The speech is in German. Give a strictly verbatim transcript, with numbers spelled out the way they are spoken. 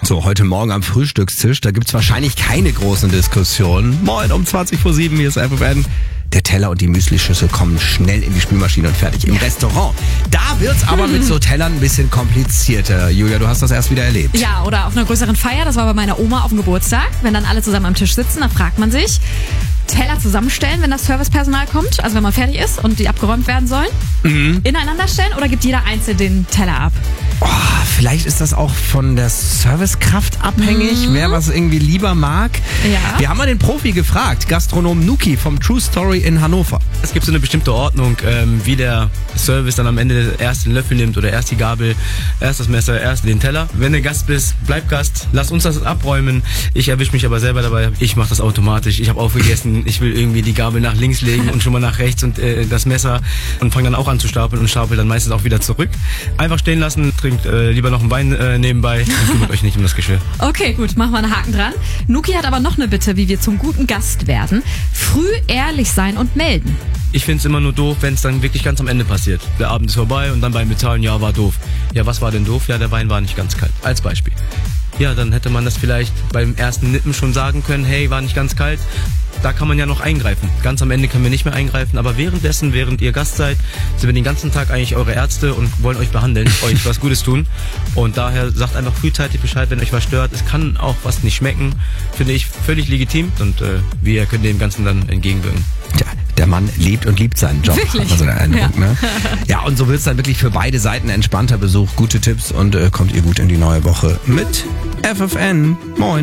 So, heute Morgen am Frühstückstisch, da gibt's wahrscheinlich keine großen Diskussionen. Moin um zwanzig vor sieben, hier ist F F N. Der Teller und die Müslischüssel kommen schnell in die Spülmaschine und fertig. Im Restaurant, da wird's aber mit so Tellern ein bisschen komplizierter. Julia, du hast das erst wieder erlebt. Ja, oder auf einer größeren Feier, das war bei meiner Oma auf dem Geburtstag. Wenn dann alle zusammen am Tisch sitzen, dann fragt man sich, Teller zusammenstellen, wenn das Servicepersonal kommt, also wenn man fertig ist und die abgeräumt werden sollen, mhm. ineinander stellen oder gibt jeder einzeln den Teller ab? Oh, vielleicht ist das auch von der Servicekraft abhängig, mhm. wer was irgendwie lieber mag. Ja. Wir haben mal den Profi gefragt, Gastronom Nuki vom True Story in Hannover. Es gibt so eine bestimmte Ordnung, ähm, wie der Service dann am Ende erst den Löffel nimmt oder erst die Gabel, erst das Messer, erst den Teller. Wenn du Gast bist, bleib Gast, lass uns das abräumen. Ich erwische mich aber selber dabei, ich mache das automatisch. Ich habe aufgegessen, ich will irgendwie die Gabel nach links legen und schon mal nach rechts und äh, das Messer und fange dann auch an zu stapeln und stapel dann meistens auch wieder zurück. Einfach stehen lassen, trinkt äh, lieber noch ein Wein äh, nebenbei und kümmert euch nicht um das Geschirr. Okay, gut, machen wir einen Haken dran. Nuki hat aber noch eine Bitte, wie wir zum guten Gast werden. Früh ehrlich sein und melden. Ich find's immer nur doof, wenn es dann wirklich ganz am Ende passiert. Der Abend ist vorbei und dann beim Bezahlen, ja, war doof. Ja, was war denn doof? Ja, der Wein war nicht ganz kalt. Als Beispiel. Ja, dann hätte man das vielleicht beim ersten Nippen schon sagen können, hey, war nicht ganz kalt. Da kann man ja noch eingreifen. Ganz am Ende können wir nicht mehr eingreifen, aber währenddessen, während ihr Gast seid, sind wir den ganzen Tag eigentlich eure Ärzte und wollen euch behandeln, euch was Gutes tun. Und daher sagt einfach frühzeitig Bescheid, wenn euch was stört. Es kann auch was nicht schmecken, finde ich völlig legitim und äh, wir können dem Ganzen dann entgegenwirken. Tja, der Mann lebt und liebt seinen Job. Wirklich? Also der Eindruck, Ja. ne? Ja, und so wird's dann wirklich für beide Seiten ein entspannter Besuch. Gute Tipps und äh, kommt ihr gut in die neue Woche mit F F N. Moin.